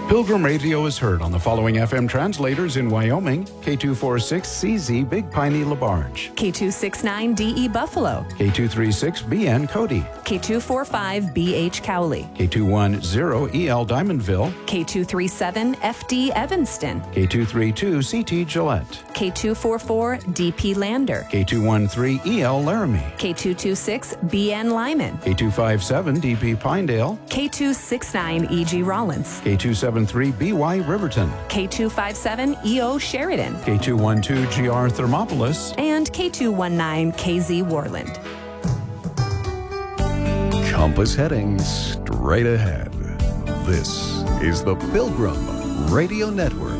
Pilgrim Radio is heard on the following FM translators in Wyoming: K246CZ Big Piney LaBarge, K269DE Buffalo, K236BN Cody, K245BH Cowley, K210EL Diamondville, K237FD Evanston, K232CT Gillette, K244DP Lander, K213EL Laramie, K226BN Lyman, K257DP Pinedale, K269EG Rollins, K273BY Riverton, K257EO Sheridan, K212GR Thermopolis, and K219KZ Warland. Compass heading straight ahead. This is the Pilgrim Radio Network.